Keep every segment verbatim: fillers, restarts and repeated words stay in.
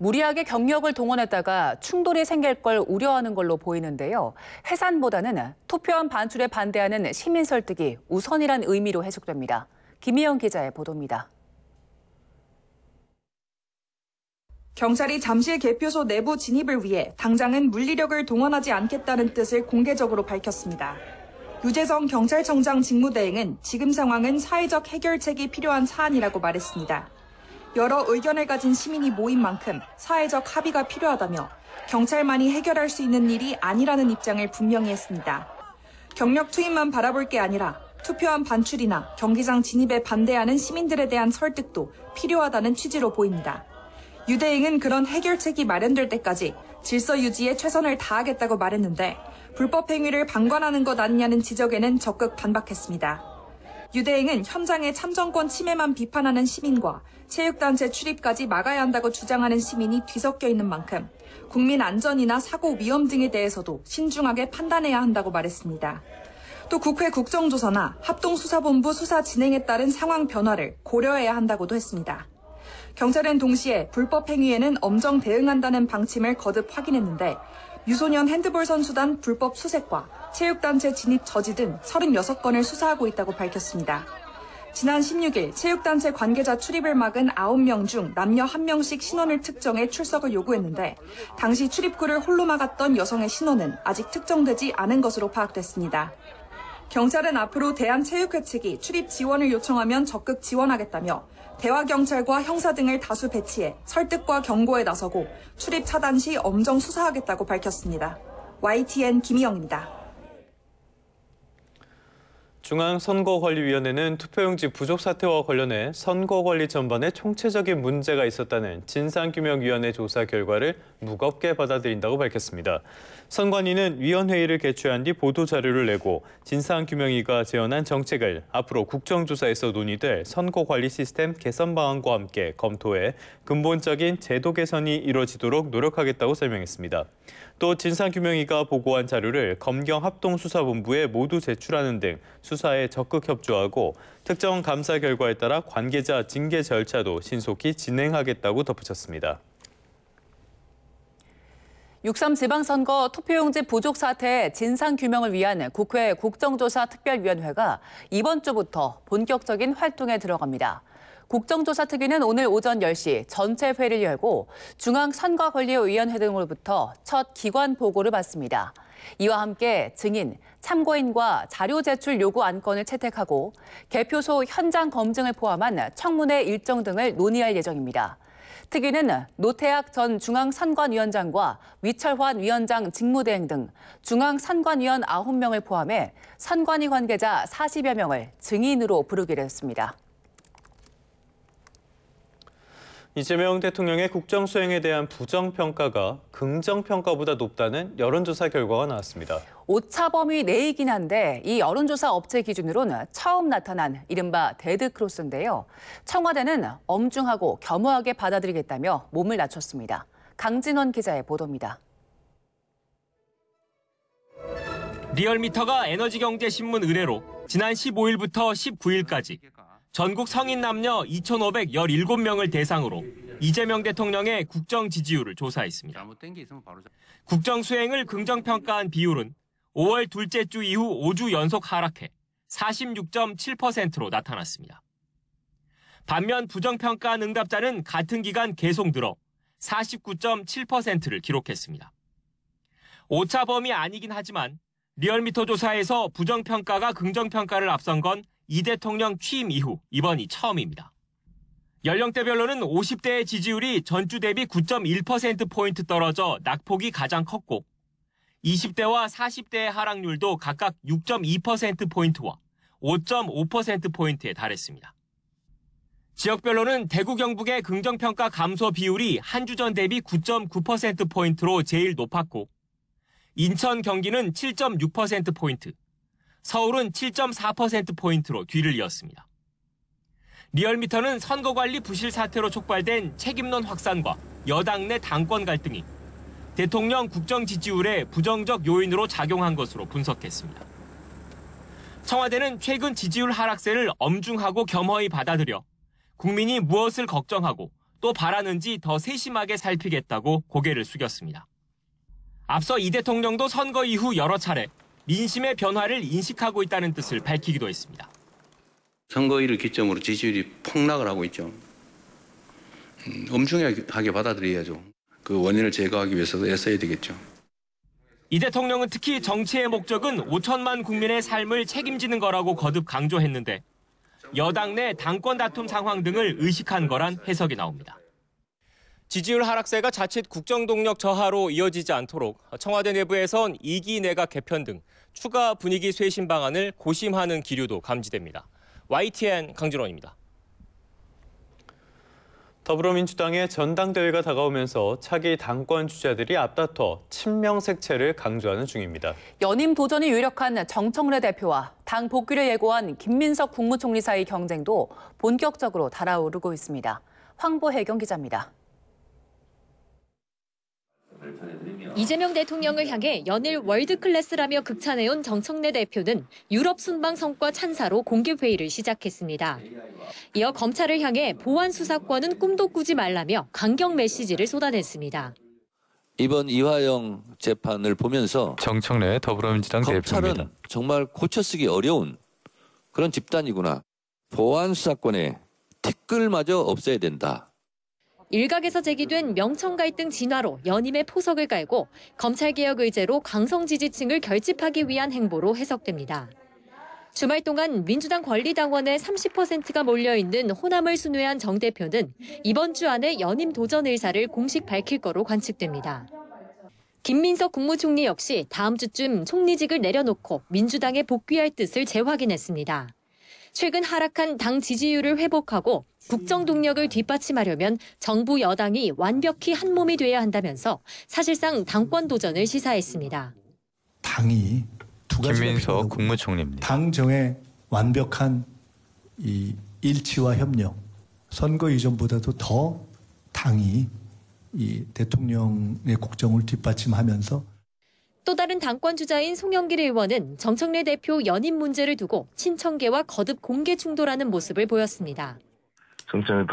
무리하게 경력을 동원했다가 충돌이 생길 걸 우려하는 걸로 보이는데요. 해산보다는 투표함 반출에 반대하는 시민 설득이 우선이란 의미로 해석됩니다. 김희영 기자의 보도입니다. 경찰이 잠실 개표소 내부 진입을 위해 당장은 물리력을 동원하지 않겠다는 뜻을 공개적으로 밝혔습니다. 유재성 경찰청장 직무대행은 지금 상황은 사회적 해결책이 필요한 사안이라고 말했습니다. 여러 의견을 가진 시민이 모인 만큼 사회적 합의가 필요하다며 경찰만이 해결할 수 있는 일이 아니라는 입장을 분명히 했습니다. 경력 투입만 바라볼 게 아니라 투표함 반출이나 경기장 진입에 반대하는 시민들에 대한 설득도 필요하다는 취지로 보입니다. 유 대행은 그런 해결책이 마련될 때까지 질서 유지에 최선을 다하겠다고 말했는데 불법 행위를 방관하는 것 아니냐는 지적에는 적극 반박했습니다. 유 대행은 현장의 참정권 침해만 비판하는 시민과 체육단체 출입까지 막아야 한다고 주장하는 시민이 뒤섞여 있는 만큼 국민 안전이나 사고 위험 등에 대해서도 신중하게 판단해야 한다고 말했습니다. 또 국회 국정조사나 합동수사본부 수사 진행에 따른 상황 변화를 고려해야 한다고도 했습니다. 경찰은 동시에 불법 행위에는 엄정 대응한다는 방침을 거듭 확인했는데 유소년 핸드볼 선수단 불법 수색과 체육단체 진입 저지 등 서른여섯 건을 수사하고 있다고 밝혔습니다. 지난 십육 일 체육단체 관계자 출입을 막은 아홉 명 중 남녀 한 명씩 신원을 특정해 출석을 요구했는데 당시 출입구를 홀로 막았던 여성의 신원은 아직 특정되지 않은 것으로 파악됐습니다. 경찰은 앞으로 대한체육회 측이 출입 지원을 요청하면 적극 지원하겠다며 대화경찰과 형사 등을 다수 배치해 설득과 경고에 나서고 출입 차단 시 엄정 수사하겠다고 밝혔습니다. 와이티엔 김희영입니다. 중앙선거관리위원회는 투표용지 부족 사태와 관련해 선거관리 전반에 총체적인 문제가 있었다는 진상규명위원회 조사 결과를 무겁게 받아들인다고 밝혔습니다. 선관위는 위원회의를 개최한 뒤 보도자료를 내고 진상규명위가 제언한 정책을 앞으로 국정조사에서 논의될 선거관리 시스템 개선 방안과 함께 검토해 근본적인 제도 개선이 이루어지도록 노력하겠다고 설명했습니다. 또 진상규명위가 보고한 자료를 검경합동수사본부에 모두 제출하는 등 수사에 적극 협조하고 특정 감사 결과에 따라 관계자 징계 절차도 신속히 진행하겠다고 덧붙였습니다. 육삼 지방선거 투표용지 부족 사태의 진상규명을 위한 국회 국정조사 특별위원회가 이번 주부터 본격적인 활동에 들어갑니다. 국정조사 특위는 오늘 오전 열 시 전체 회의를 열고 중앙선거관리위원회 등으로부터 첫 기관 보고를 받습니다. 이와 함께 증인, 참고인과 자료 제출 요구 안건을 채택하고 개표소 현장 검증을 포함한 청문회 일정 등을 논의할 예정입니다. 특위는 노태악 전 중앙선관위원장과 위철환 위원장 직무대행 등 중앙선관위원 아홉 명을 포함해 선관위 관계자 사십여 명을 증인으로 부르기로 했습니다. 이재명 대통령의 국정수행에 대한 부정평가가 긍정평가보다 높다는 여론조사 결과가 나왔습니다. 오차범위 내이긴 한데 이 여론조사 업체 기준으로는 처음 나타난 이른바 데드크로스인데요. 청와대는 엄중하고 겸허하게 받아들이겠다며 몸을 낮췄습니다. 강진원 기자의 보도입니다. 리얼미터가 에너지경제신문 의뢰로 지난 십오 일부터 십구 일까지 전국 성인 남녀 이천오백십칠 명을 대상으로 이재명 대통령의 국정 지지율을 조사했습니다. 국정 수행을 긍정평가한 비율은 오월 둘째 주 이후 오 주 연속 하락해 사십육 점 칠 퍼센트로 나타났습니다. 반면 부정평가한 응답자는 같은 기간 계속 늘어 사십구 점 칠 퍼센트를 기록했습니다. 오차 범위 아니긴 하지만 리얼미터 조사에서 부정평가가 긍정평가를 앞선 건 이 대통령 취임 이후 이번이 처음입니다. 연령대별로는 오십 대의 지지율이 전주 대비 구 점 일 퍼센트포인트 떨어져 낙폭이 가장 컸고 이십 대와 사십 대의 하락률도 각각 육 점 이 퍼센트포인트와 오 점 오 퍼센트포인트에 달했습니다. 지역별로는 대구 경북의 긍정평가 감소 비율이 한 주 전 대비 구 점 구 퍼센트포인트로 제일 높았고 인천, 경기는 칠 점 육 퍼센트포인트, 서울은 칠 점 사 퍼센트포인트로 뒤를 이었습니다. 리얼미터는 선거관리 부실 사태로 촉발된 책임론 확산과 여당 내 당권 갈등이 대통령 국정 지지율에 부정적 요인으로 작용한 것으로 분석했습니다. 청와대는 최근 지지율 하락세를 엄중하고 겸허히 받아들여 국민이 무엇을 걱정하고 또 바라는지 더 세심하게 살피겠다고 고개를 숙였습니다. 앞서 이 대통령도 선거 이후 여러 차례 민심의 변화를 인식하고 있다는 뜻을 밝히기도 했습니다. 선거일을 기점으로 지지율이 폭락을 하고 있죠. 음, 엄중하게 받아들여야죠. 그 원인을 제거하기 위해서도 애써야 되겠죠. 이 대통령은 특히 정치의 목적은 오천만 국민의 삶을 책임지는 거라고 거듭 강조했는데 여당 내 당권 다툼 상황 등을 의식한 거란 해석이 나옵니다. 지지율 하락세가 자칫 국정 동력 저하로 이어지지 않도록 청와대 내부에선 이 기 내각 개편 등 추가 분위기 쇄신 방안을 고심하는 기류도 감지됩니다. 와이티엔 강준원입니다. 더불어민주당의 전당대회가 다가오면서 차기 당권 주자들이 앞다퉈 친명색채를 강조하는 중입니다. 연임 도전이 유력한 정청래 대표와 당 복귀를 예고한 김민석 국무총리 사이 경쟁도 본격적으로 달아오르고 있습니다. 황보혜경 기자입니다. 이재명 대통령을 향해 연일 월드클래스라며 극찬해온 정청래 대표는 유럽 순방 성과 찬사로 공개회의를 시작했습니다. 이어 검찰을 향해 보안 수사권은 꿈도 꾸지 말라며 강경 메시지를 쏟아냈습니다. 이번 이화영 재판을 보면서 정청래 더불어민주당 검찰은 대표입니다. 정말 고쳐쓰기 어려운 그런 집단이구나. 보안 수사권에 티끌마저 없애야 된다. 일각에서 제기된 명청 갈등 진화로 연임의 포석을 깔고 검찰개혁 의제로 강성 지지층을 결집하기 위한 행보로 해석됩니다. 주말 동안 민주당 권리당원의 삼십 퍼센트가 몰려있는 호남을 순회한 정 대표는 이번 주 안에 연임 도전 의사를 공식 밝힐 거로 관측됩니다. 김민석 국무총리 역시 다음 주쯤 총리직을 내려놓고 민주당에 복귀할 뜻을 재확인했습니다. 최근 하락한 당 지지율을 회복하고 국정 동력을 뒷받침하려면 정부 여당이 완벽히 한 몸이 돼야 한다면서 사실상 당권 도전을 시사했습니다. 당이 두 가지가 김민석 필요하고 국무총리입니다. 당정의 완벽한 이 일치와 협력, 선거 이전보다도 더 당이 이 대통령의 국정을 뒷받침하면서 또 다른 당권 주자인 송영길 의원은 정청래 대표 연임 문제를 두고 친청계와 거듭 공개 충돌하는 모습을 보였습니다. 정청래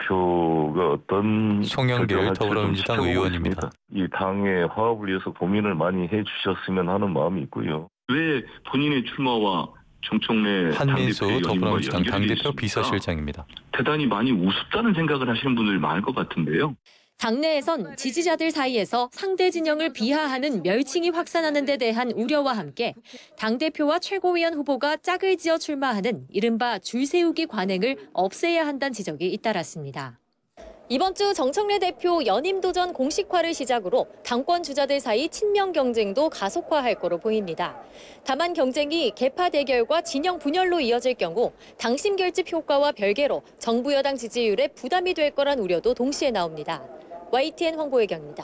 당대표가 어떤 송영길 더불어민주당 의원입니다. 이 당의 화합을 위해서 고민을 많이 해주셨으면 하는 마음이 있고요. 왜 본인의 출마와 정청래 한민수 더불어민주당 당대표 있습니까? 비서실장입니다. 대단히 많이 우습다는 생각을 하시는 분들 많을 것 같은데요. 당내에선 지지자들 사이에서 상대 진영을 비하하는 멸칭이 확산하는 데 대한 우려와 함께 당대표와 최고위원 후보가 짝을 지어 출마하는 이른바 줄세우기 관행을 없애야 한다는 지적이 잇따랐습니다. 이번 주 정청래 대표 연임 도전 공식화를 시작으로 당권 주자들 사이 친명 경쟁도 가속화할 거로 보입니다. 다만 경쟁이 계파 대결과 진영 분열로 이어질 경우 당심 결집 효과와 별개로 정부 여당 지지율에 부담이 될 거란 우려도 동시에 나옵니다. 와이티엔 황보혜경입니다.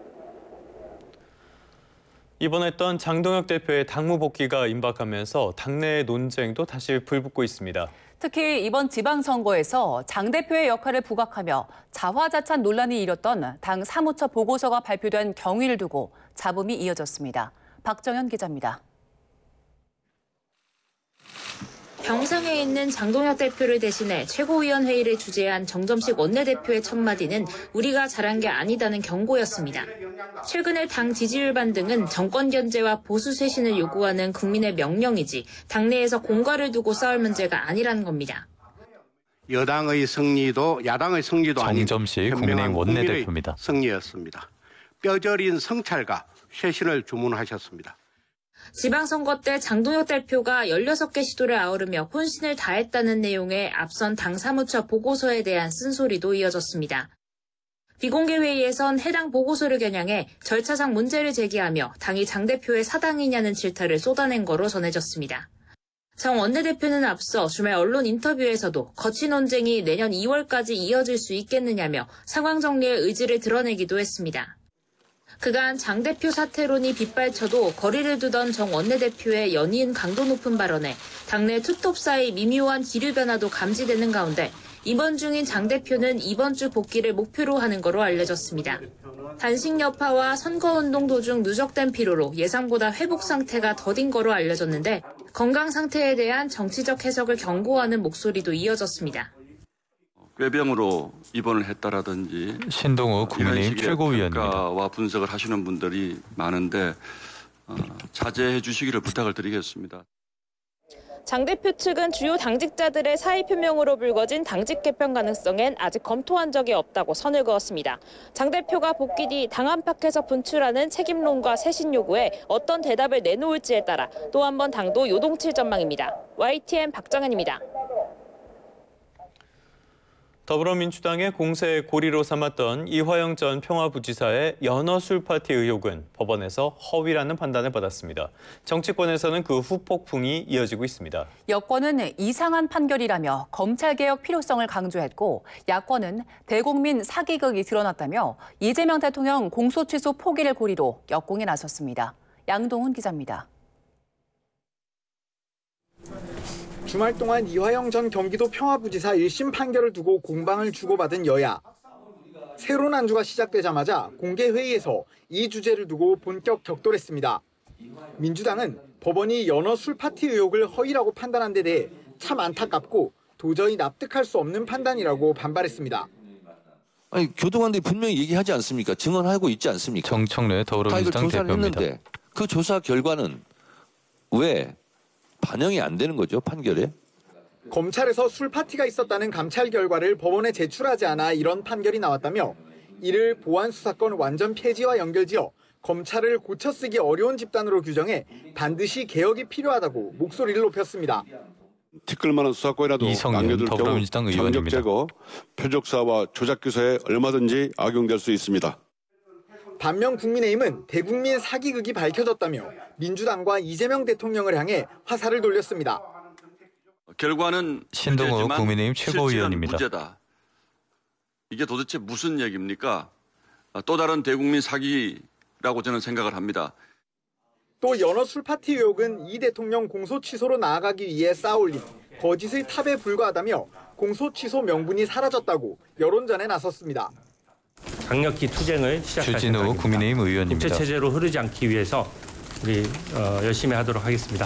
입원했던 장동혁 대표의 당무 복귀가 임박하면서 당내의 논쟁도 다시 불붙고 있습니다. 특히 이번 지방선거에서 장 대표의 역할을 부각하며 자화자찬 논란이 일었던 당 사무처 보고서가 발표된 경위를 두고 잡음이 이어졌습니다. 박정현 기자입니다. 병상에 있는 장동혁 대표를 대신해 최고위원회의를 주재한 정점식 원내대표의 첫마디는 우리가 잘한 게 아니다는 경고였습니다. 최근의 당 지지율 반등은 정권 견제와 보수 쇄신을 요구하는 국민의 명령이지 당내에서 공과를 두고 싸울 문제가 아니라는 겁니다. 여당의 승리도 야당의 승리도 아닌 정점식 국민의힘 원내대표입니다. 승리였습니다. 뼈저린 성찰과 쇄신을 주문하셨습니다. 지방선거 때 장동혁 대표가 열여섯 개 시도를 아우르며 혼신을 다했다는 내용의 앞선 당 사무처 보고서에 대한 쓴소리도 이어졌습니다. 비공개 회의에선 해당 보고서를 겨냥해 절차상 문제를 제기하며 당이 장 대표의 사당이냐는 질타를 쏟아낸 거로 전해졌습니다. 정 원내대표는 앞서 주말 언론 인터뷰에서도 거친 논쟁이 내년 이월까지 이어질 수 있겠느냐며 상황 정리의 의지를 드러내기도 했습니다. 그간 장 대표 사퇴론이 빗발쳐도 거리를 두던 정 원내대표의 연이은 강도 높은 발언에 당내 투톱 사이 미묘한 기류 변화도 감지되는 가운데 입원 중인 장 대표는 이번 주 복귀를 목표로 하는 거로 알려졌습니다. 단식 여파와 선거운동 도중 누적된 피로로 예상보다 회복 상태가 더딘 거로 알려졌는데 건강 상태에 대한 정치적 해석을 경고하는 목소리도 이어졌습니다. 꾀병으로 입원을 했다라든지 신동우 국민의힘 최고위원입니다. 와 분석을 하시는 분들이 많은데 어, 자제해 주시기를 부탁을 드리겠습니다. 장 대표 측은 주요 당직자들의 사의 표명으로 불거진 당직 개편 가능성엔 아직 검토한 적이 없다고 선을 그었습니다. 장 대표가 복귀 뒤 당 안팎에서 분출하는 책임론과 쇄신 요구에 어떤 대답을 내놓을지에 따라 또 한 번 당도 요동칠 전망입니다. 와이티엔 박정현입니다. 더불어민주당의 공세의 고리로 삼았던 이화영 전 평화부지사의 연어 술 파티 의혹은 법원에서 허위라는 판단을 받았습니다. 정치권에서는 그 후폭풍이 이어지고 있습니다. 여권은 이상한 판결이라며 검찰개혁 필요성을 강조했고 야권은 대국민 사기극이 드러났다며 이재명 대통령 공소 취소 포기를 고리로 역공에 나섰습니다. 양동훈 기자입니다. 주말 동안 이화영 전 경기도 평화부지사 일 심 판결을 두고 공방을 주고받은 여야. 새로운 한 주가 시작되자마자 공개회의에서 이 주제를 두고 본격 격돌했습니다. 민주당은 법원이 연어 술 파티 의혹을 허위라고 판단한 데 대해 참 안타깝고 도저히 납득할 수 없는 판단이라고 반발했습니다. 아니 교도관들이 분명히 얘기하지 않습니까? 증언하고 있지 않습니까? 정청래 더불어민주당 대표입니다. 했는데 그 조사 결과는 왜 반영이 안 되는 거죠, 판결에? 검찰에서 술 파티가 있었다는 감찰 결과를 법원에 제출하지 않아 이런 판결이 나왔다며 이를 보안 수사권 완전 폐지와 연결지어 검찰을 고쳐쓰기 어려운 집단으로 규정해 반드시 개혁이 필요하다고 목소리를 높였습니다. 티끌만한 수사권이라도 남겨둘 경우 정적 제거, 표적사와 조작 교사에 얼마든지 악용될 수 있습니다. 반면 국민의힘은 대국민 사기극이 밝혀졌다며 민주당과 이재명 대통령을 향해 화살을 돌렸습니다. 결과는 신동우 국민의힘 최고위원입니다. 무죄다. 이게 도대체 무슨 얘기입니까? 또 다른 대국민 사기라고 저는 생각을 합니다. 또 연어 술 파티 의혹은 이 대통령 공소 취소로 나아가기 위해 쌓아올린 거짓의 탑에 불과하다며 공소 취소 명분이 사라졌다고 여론전에 나섰습니다. 강력히 투쟁을 시작할 주진우 생각입니다. 국민의힘 의원입니다. 국제체제로 흐르지 않기 위해서 우리 어, 열심히 하도록 하겠습니다.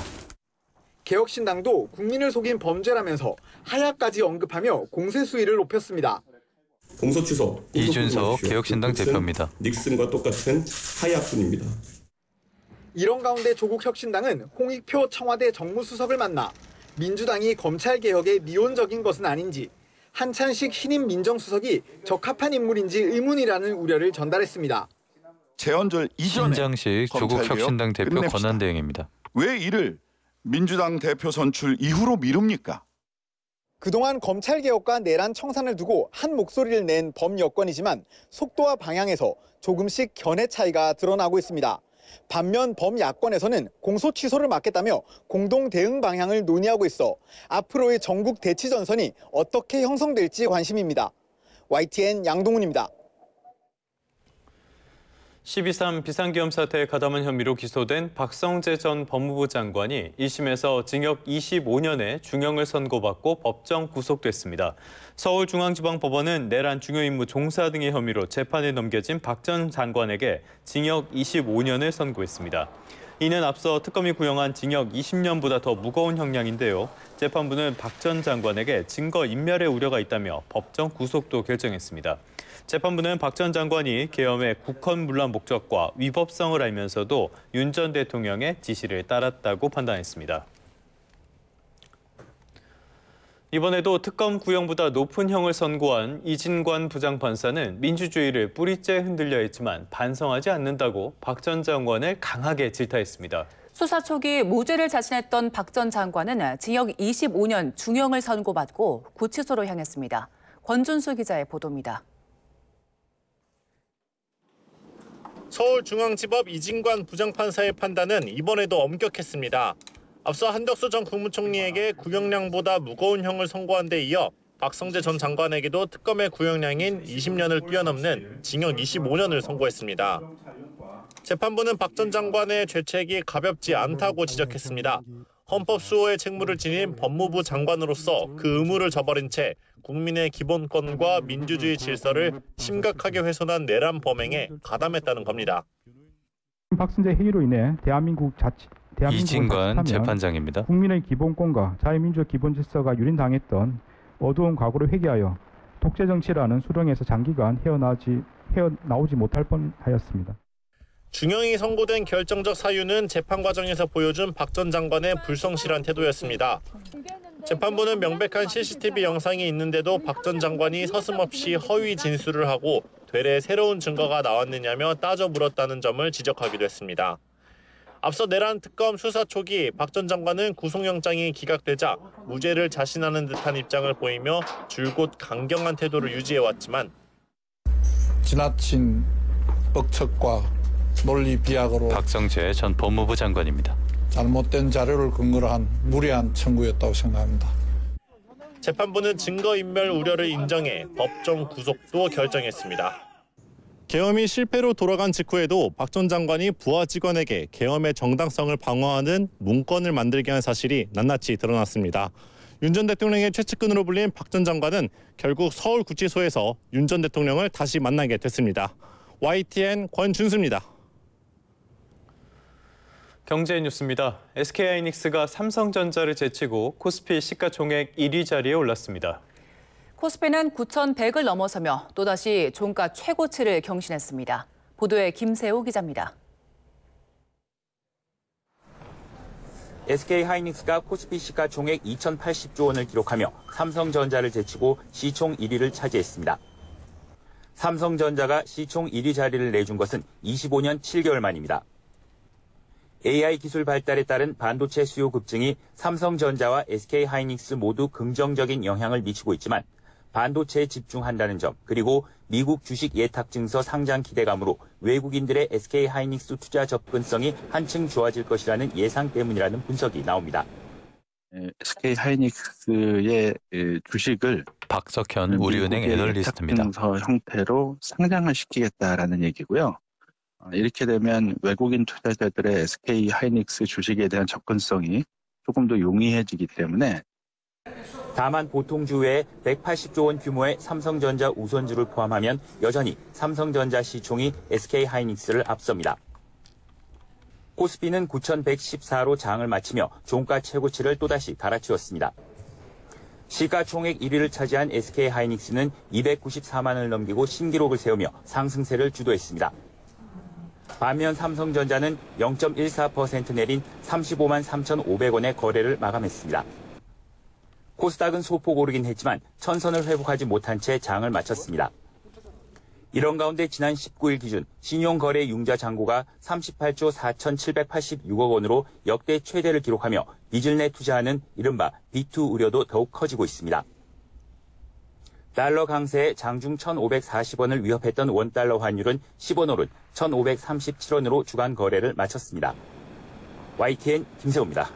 개혁신당도 국민을 속인 범죄라면서 하야까지 언급하며 공세 수위를 높였습니다. 공소 취소. 이준석 개혁신당 대표입니다. 닉슨과 똑같은 하야뿐입니다. 이런 가운데 조국 혁신당은 홍익표 청와대 정무수석을 만나 민주당이 검찰개혁에 미온적인 것은 아닌지 한찬식 신임 민정수석이 적합한 인물인지 의문이라는 우려를 전달했습니다. 재헌절 이전에 신장식 조국 혁신당 대표 끝냅시다. 권한대행입니다. 왜 이를 민주당 대표 선출 이후로 미룹니까? 그동안 검찰개혁과 내란 청산을 두고 한 목소리를 낸 범여권이지만 속도와 방향에서 조금씩 견해 차이가 드러나고 있습니다. 반면 범야권에서는 공소 취소를 막겠다며 공동 대응 방향을 논의하고 있어 앞으로의 전국 대치 전선이 어떻게 형성될지 관심입니다. 와이티엔 양동훈입니다. 십이 삼 비상계엄 사태에 가담한 혐의로 기소된 박성재 전 법무부 장관이 일 심에서 징역 이십오 년의 중형을 선고받고 법정 구속됐습니다. 서울중앙지방법원은 내란 중요 임무 종사 등의 혐의로 재판에 넘겨진 박 전 장관에게 징역 이십오 년을 선고했습니다. 이는 앞서 특검이 구형한 징역 이십 년보다 더 무거운 형량인데요. 재판부는 박 전 장관에게 증거 인멸의 우려가 있다며 법정 구속도 결정했습니다. 재판부는 박 전 장관이 계엄의 국헌문란 목적과 위법성을 알면서도 윤 전 대통령의 지시를 따랐다고 판단했습니다. 이번에도 특검 구형보다 높은 형을 선고한 이진관 부장판사는 민주주의를 뿌리째 흔들려 했지만 반성하지 않는다고 박 전 장관을 강하게 질타했습니다. 수사 초기 무죄를 자신했던 박 전 장관은 징역 이십오 년 중형을 선고받고 구치소로 향했습니다. 권준수 기자의 보도입니다. 서울중앙지법 이진관 부장판사의 판단은 이번에도 엄격했습니다. 앞서 한덕수 전 국무총리에게 구형량보다 무거운 형을 선고한 데 이어 박성재 전 장관에게도 특검의 구형량인 이십 년을 뛰어넘는 징역 이십오 년을 선고했습니다. 재판부는 박 전 장관의 죄책이 가볍지 않다고 지적했습니다. 헌법 수호의 책무를 지닌 법무부 장관으로서 그 의무를 저버린 채 국민의 기본권과 민주주의 질서를 심각하게 훼손한 내란 범행에 가담했다는 겁니다. 박성재 회의로 인해 대한민국 자치, 대한민국을 이진관 재판장입니다. 국민의 기본권과 자유민주의 기본 질서가 유린당했던 어두운 과거를 회개하여 독재 정치라는 수렁에서 장기간 헤어나오지, 헤어나오지 못할 뻔하였습니다. 중형이 선고된 결정적 사유는 재판 과정에서 보여준 박 전 장관의 불성실한 태도였습니다. 재판부는 명백한 씨씨티비 영상이 있는데도 박 전 장관이 서슴없이 허위 진술을 하고 되레 새로운 증거가 나왔느냐며 따져 물었다는 점을 지적하기도 했습니다. 앞서 내란 특검 수사 초기 박 전 장관은 구속영장이 기각되자 무죄를 자신하는 듯한 입장을 보이며 줄곧 강경한 태도를 유지해왔지만 지나친 억측과 논리 비약으로 박성재 전 법무부 장관입니다. 잘못된 자료를 근거로 한 무리한 청구였다고 생각합니다. 재판부는 증거인멸 우려를 인정해 법정 구속도 결정했습니다. 계엄이 실패로 돌아간 직후에도 박 전 장관이 부하 직원에게 계엄의 정당성을 방어하는 문건을 만들게 한 사실이 낱낱이 드러났습니다. 윤 전 대통령의 최측근으로 불린 박 전 장관은 결국 서울구치소에서 윤 전 대통령을 다시 만나게 됐습니다. 와이티엔 권준수입니다. 경제 뉴스입니다. 에스케이하이닉스가 삼성전자를 제치고 코스피 시가총액 일 위 자리에 올랐습니다. 코스피는 구천백을 넘어서며 또다시 종가 최고치를 경신했습니다. 보도에 김세호 기자입니다. 에스케이하이닉스가 코스피 시가총액 이천팔십조 원을 기록하며 삼성전자를 제치고 시총 일 위를 차지했습니다. 삼성전자가 시총 일 위 자리를 내준 것은 이십오 년 칠 개월 만입니다. 에이아이 기술 발달에 따른 반도체 수요 급증이 삼성전자와 에스케이하이닉스 모두 긍정적인 영향을 미치고 있지만 반도체에 집중한다는 점 그리고 미국 주식 예탁 증서 상장 기대감으로 외국인들의 에스케이하이닉스 투자 접근성이 한층 좋아질 것이라는 예상 때문이라는 분석이 나옵니다. 에스케이하이닉스의 주식을 박석현 우리은행 애널리스트입니다. 증서 형태로 상장을 시키겠다라는 얘기고요. 이렇게 되면 외국인 투자자들의 에스케이하이닉스 주식에 대한 접근성이 조금 더 용이해지기 때문에 다만 보통주 외에 백팔십조 원 규모의 삼성전자 우선주를 포함하면 여전히 삼성전자 시총이 에스케이하이닉스를 앞섭니다. 코스피는 구천백십사로 장을 마치며 종가 최고치를 또다시 갈아치웠습니다. 시가총액 일 위를 차지한 에스케이하이닉스는 이백구십사만 원을 넘기고 신기록을 세우며 상승세를 주도했습니다. 반면 삼성전자는 영 점 일사 퍼센트 내린 삼십오만 삼천오백 원의 거래를 마감했습니다. 코스닥은 소폭 오르긴 했지만 천선을 회복하지 못한 채 장을 마쳤습니다. 이런 가운데 지난 십구 일 기준 신용거래 융자 잔고가 삼십팔조 사천칠백팔십육억 원으로 역대 최대를 기록하며 빚을 내 투자하는 이른바 비투 우려도 더욱 커지고 있습니다. 달러 강세에 장중 천오백사십 원을 위협했던 원달러 환율은 십 원 오른 천오백삼십칠 원으로 주간 거래를 마쳤습니다. 와이티엔 김세호입니다.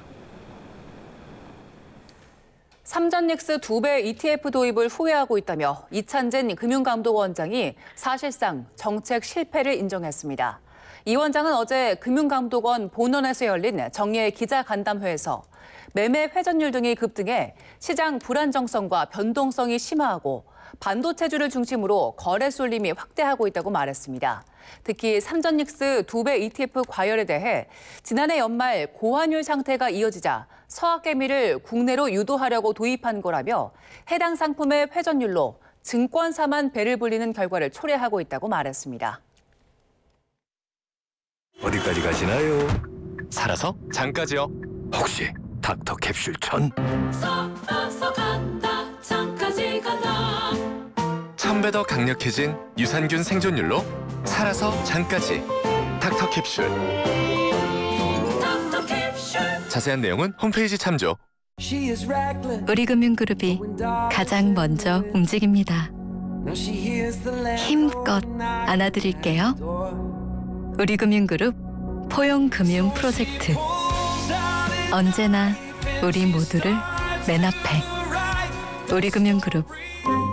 삼전닉스 두 배 이티에프 도입을 후회하고 있다며 이찬진 금융감독원장이 사실상 정책 실패를 인정했습니다. 이 원장은 어제 금융감독원 본원에서 열린 정례 기자간담회에서 매매 회전율 등이 급등해 시장 불안정성과 변동성이 심화하고 반도체주를 중심으로 거래 쏠림이 확대하고 있다고 말했습니다. 특히 삼전닉스 두 배 이티에프 과열에 대해 지난해 연말 고환율 상태가 이어지자 서학개미를 국내로 유도하려고 도입한 거라며 해당 상품의 회전율로 증권사만 배를 불리는 결과를 초래하고 있다고 말했습니다. 어디까지 가시나요? 살아서 장까지요. 혹시 닥터 캡슐 천? 살아서 간다 장까지 간다. 천 배 더 강력해진 유산균 생존율로 살아서 장까지 닥터 캡슐. 닥터 캡슐. 자세한 내용은 홈페이지 참조. 우리금융그룹이 가장 먼저 움직입니다. 힘껏 안아드릴게요. 우리금융그룹 포용금융 프로젝트. 언제나 우리 모두를 맨 앞에. 우리금융그룹.